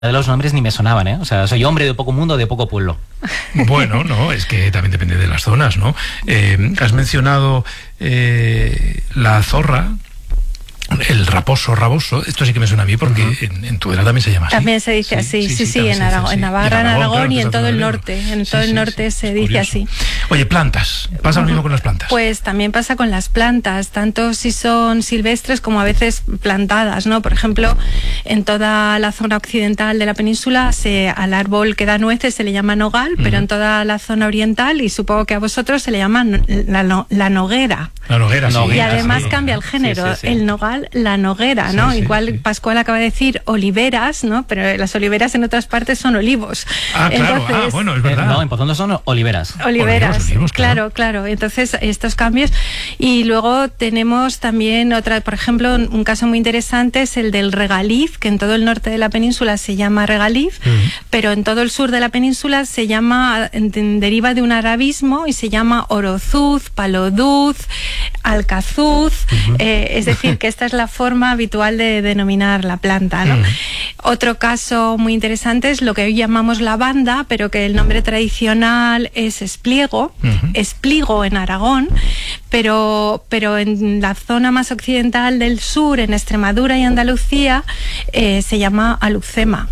de los nombres ni me sonaban, ¿eh? O sea, soy hombre de poco mundo, de poco pueblo. Bueno, no, es que también depende de las zonas, ¿no? Has mencionado la zorra, el raposo, raboso. Esto sí que me suena a mí porque en Tudela también se llama así. También se dice así, sí, en Aragón, en Navarra, en Aragón y en todo el norte. En todo el norte se dice así. Oye, plantas. ¿Pasa lo mismo con las plantas? Pues también pasa con las plantas, tanto si son silvestres como a veces plantadas, ¿no? Por ejemplo, en toda la zona occidental de la península al árbol que da nueces se le llama nogal, pero en toda la zona oriental, y supongo que a vosotros se le llama la noguera. La noguera, sí. Y además cambia el género, el nogal, la noguera, ¿no? Igual Pascual acaba de decir oliveras, ¿no? Pero las oliveras en otras partes son olivos. Claro. Bueno, es verdad. No, en Pozondo son oliveras. Olivos, claro. Entonces, estos cambios. Y luego tenemos también por ejemplo, un caso muy interesante es el del regaliz, que en todo el norte de la península se llama regaliz, pero en todo el sur de la península se llama, deriva de un arabismo y se llama orozuz, paloduz, alcazuz, es decir, que esta es la forma habitual de denominar la planta, ¿no? Otro caso muy interesante es lo que hoy llamamos lavanda, pero que el nombre tradicional es espliego, espligo en Aragón, pero en la zona más occidental del sur, en Extremadura y Andalucía, se llama alucema.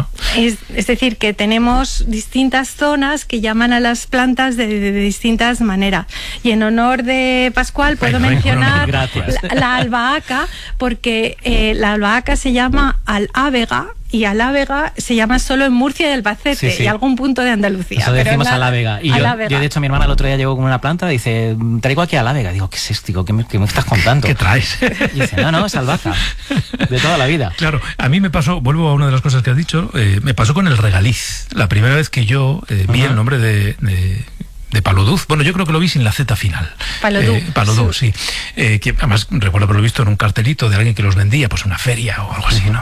Es decir, que tenemos distintas zonas que llaman a las plantas de distintas maneras. Y en honor de Pascual puedo mencionar la albahaca, porque la albahaca se llama alávega, y alávega se llama solo en Murcia y Albacete y algún punto de Andalucía. Eso decimos alávega. Y yo, de hecho, mi hermana el otro día llegó con una planta y dice, traigo aquí alávega. Digo, ¿qué es esto? Digo, ¿qué me estás contando? ¿Qué traes? Y dice, no, es albahaca, de toda la vida. Claro, a mí me pasó, vuelvo a una de las cosas que has dicho, me pasó con el regaliz. La primera vez que yo vi el nombre de paloduz. Bueno, yo creo que lo vi sin la Z final. Paloduz, sí. Que además recuerdo haberlo visto en un cartelito de alguien que los vendía, pues una feria o algo así, ¿no?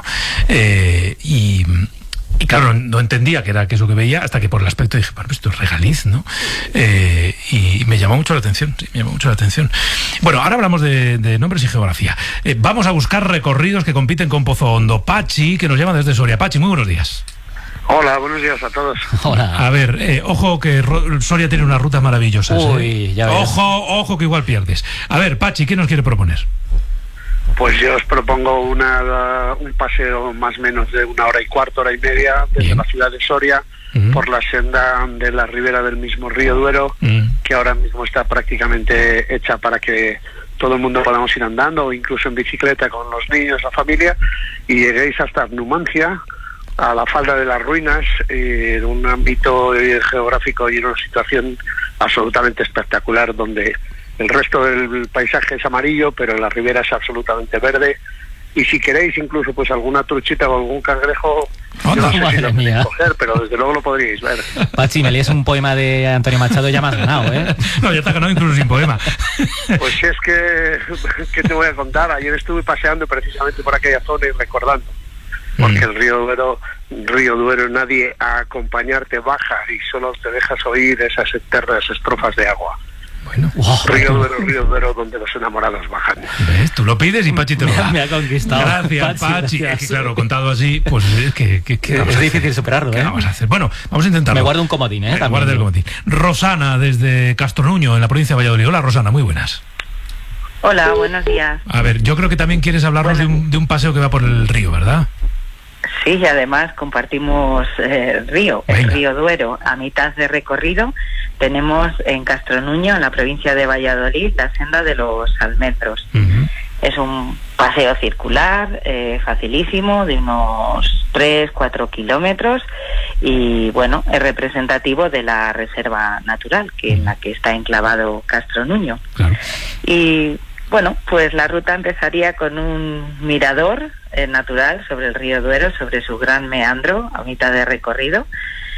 Y claro, no entendía qué era eso que veía, hasta que por el aspecto dije, bueno, esto es regaliz, ¿no? Y me llamó mucho la atención, Bueno, ahora hablamos de nombres y geografía. Vamos a buscar recorridos que compiten con Pozondo. Pachi, que nos llama desde Soria. Pachi, muy buenos días. Hola, buenos días a todos. Hola. A ver, ojo que Soria tiene unas rutas maravillosas. Ya ves. Ojo que igual pierdes. A ver, Pachi, ¿qué nos quiere proponer? Pues yo os propongo un paseo más o menos de 1 hora y cuarto, hora y media, desde la ciudad de Soria, por la senda de la ribera del mismo río Duero, que ahora mismo está prácticamente hecha para que todo el mundo podamos ir andando, o incluso en bicicleta con los niños, la familia, y lleguéis hasta Numancia, a la falda de las ruinas, en un ámbito geográfico y en una situación absolutamente espectacular, donde el resto del paisaje es amarillo, pero la ribera es absolutamente verde. Y si queréis incluso pues alguna truchita o algún cangrejo, no sé si lo podéis coger, pero desde luego lo podríais ver. Pachi, me lees un poema de Antonio Machado, ya me has ganado, ¿eh? No, ya te has ganado incluso sin poema. Pues es que, ¿qué te voy a contar? Ayer estuve paseando precisamente por aquella zona y recordando. Porque el río Duero, nadie a acompañarte baja y solo te dejas oír esas eternas estrofas de agua. Bueno, Río Duero, donde los enamorados bajan. ¿Ves? Tú lo pides y Pachi te lo da. Me ha conquistado. Gracias, Pachi. Es que, claro, contado así, pues es que es difícil superarlo, ¿eh? ¿Qué vamos a hacer? Bueno, vamos a intentarlo. Me guardo un comodín, ¿eh? Guarda el comodín. Rosana, desde Castronuño, en la provincia de Valladolid. Hola, Rosana, muy buenas. Hola, buenos días. A ver, yo creo que también quieres hablarnos de un paseo que va por el río, ¿verdad? Sí, y además compartimos el río Duero. A mitad de recorrido tenemos en Castronuño, en la provincia de Valladolid, la senda de los almendros. Es un paseo circular, facilísimo, de unos 3-4 kilómetros, y bueno, es representativo de la reserva natural en la que está enclavado Castronuño. Claro. Y bueno, pues la ruta empezaría con un mirador natural sobre el río Duero, sobre su gran meandro a mitad de recorrido.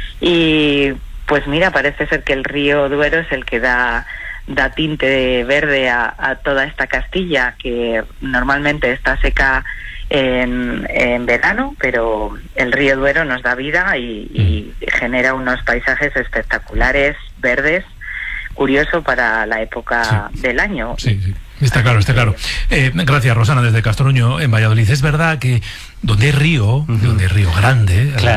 Y pues mira, parece ser que el río Duero es el que da tinte verde a toda esta Castilla, que normalmente está seca en verano, pero el río Duero nos da vida y genera unos paisajes espectaculares, verdes, curioso para la época del año. Sí. Está claro, está claro. Gracias, Rosana, desde Castoruño, en Valladolid. Es verdad que donde hay río, donde hay río grande, claro,